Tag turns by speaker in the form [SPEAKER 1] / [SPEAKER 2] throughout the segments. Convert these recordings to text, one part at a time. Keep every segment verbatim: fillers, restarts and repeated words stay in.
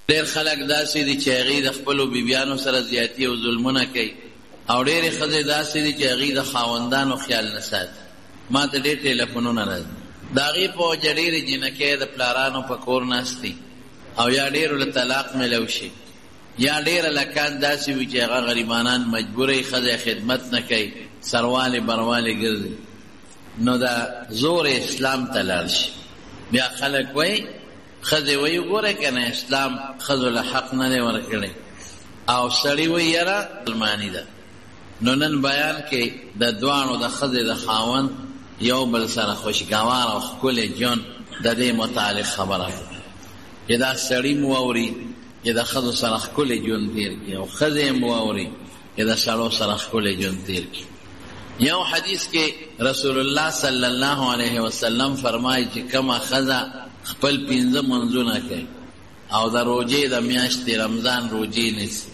[SPEAKER 1] ډېر خلک داسې دي چې هغوی د خپلو بیبیانو سره زیاتي او ظلمونه کوي، او ډېرې ښځې داسې دي چې هغوی د خاوندانو خیال نه ساتي. ما ته ډېر ټېلیفونونه راځي، د هغې په وجه ډېرې جینکۍ د پلارانو په کور ناستې، او یا ډېرو له طلاق میلو شي، یا ډېره لکان داسې وي چې هغه غریبانان مجبوره ښځه خدمت نه کوي، سروالې بروالې ګرځي. نو دا زور اسلام ته لاړ شي. بیا خلک وایي ښځې وایي ګوره که نه اسلام ښځو له حق نه دی ورکړی، او سړي وایي یاره مسلماني ده. نو نن بیان کې د دواړو د ښځې د خاوند یو بل سره خوشګوار او ښکلی ژوند د دې متعلق خبره کوي چې دا سړي مو واوري چې د ښځو سره ښکلی ژوند تېر کړي، او ښځې مو واوري چې د سړو سره ښکلی ژوند تېر کړي. یو حدیث کې رسول الله صلی الله علیه وسلم فرمایي چې کومه ښځه خپل پنځه منځونه کوي او د روژې د میاشتې رمضان روژې نیسي،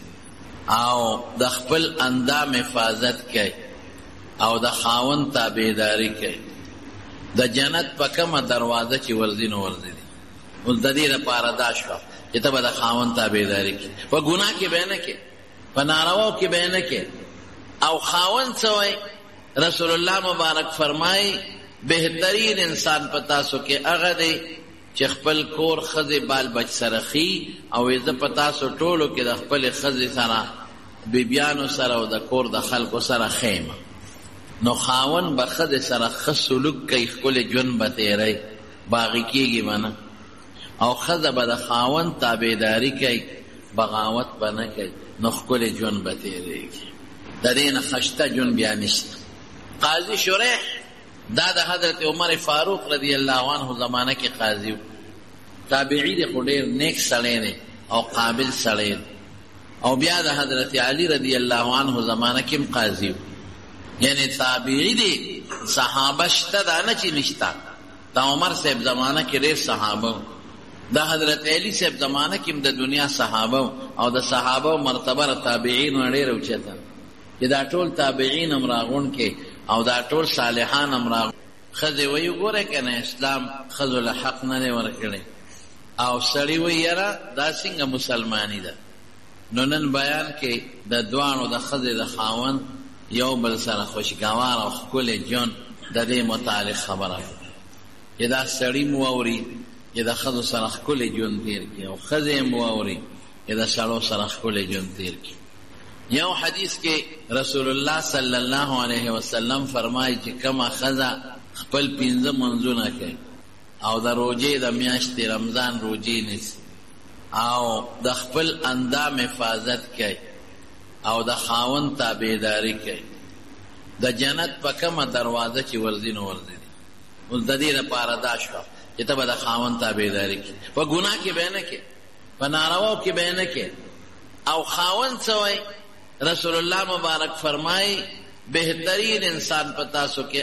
[SPEAKER 1] او د خپل اندام حفاظت کوي، او د خاوند تابعداري کوي، د جنت په کومه دروازه چې ورځي نو ورځي دي. اوس د دې لپاره دا شوه چې ته به د خاوند تابعداري کوي، په ګناه کې به یې نه کوې، په نارواو کې به یې نه کوې. او خاوند څه وایي؟ رسول الله مبارک فرمایي بهترین انسان په تاسو کې هغه دی چې خپل کور ښځې بال بچ سره ښي، او زه په تاسو ټولو کې د خپلې ښځې سره بیبیانو سره او د کور د خلکو سره ښه یم. نو خاوند به ښځې سره ښه سلوک کوي، ښکلی ژوند به تېروي، باغي کېږي به نه، او ښځه به د خاوند تابعداري کوي، بغاوت به نه کوي، نو ښکلی ژوند به تېرېږي. د دې نه ښشته ژوند بیا نشته. قاضي شریح دا د حضرت عمر فاروق رضی الله عنه زمانه کې قاضي و، تابعي دی خو ډېر نیک سړی دی او قابل سړی دی، او بیا د حضرت علی رضی الله عنه زمانه کې هم قاضي و. یعنی تابعي دی، صحابه شته دا نه چې نشته. د عمر صاحب زمانه کې ډېر صحابه و، د حضرت علی صاحب زمانه کې هم د دنیا صحابه و، او د صحابه مرتبه د تابعینو ډېره اوچته چې دا ټول تابعین هم راغونډ کې، او دا ټول صالحان هم راغونډ. ښځې وایي ګوره که نه اسلام ښځو له حق نه دی ورکړی، او سړي وایي یاره دا څنګه مسلماني ده. نو نن بیان کې د دواړو د ښځې د خاوند یو بل سره خوشګوار او ښکلی ژوند د دې متعلق خبره کوي چې دا سړي مو واوري چې د ښځو سره ښکلی ژوند تېر کړي، او ښځې مو واوري چې د سړو سره ښکلی ژوند تېر کړي. یو حدیث کې رسول الله صلی الله علیه وسلم فرمایي چې کومه ښځه خپل پنځه منځونه کوي، او د روژې د میاشتې رمضان روژې نیسي، او د خپل اندام حفاظت کوي، او د خاوند تابعداري کوي، د جنت په کومه دروازه چې ورځي نو ورځي دي. اوس د دې لپاره دا شوه چې ته به د خاوند تابعداري کوې، په ګناه کې به یې نه کوې، په نارواو کې به یې نه کوې. او خاوند څه وایي؟ رسول الله مبارک فرمایي بهترین انسان په تاسو کې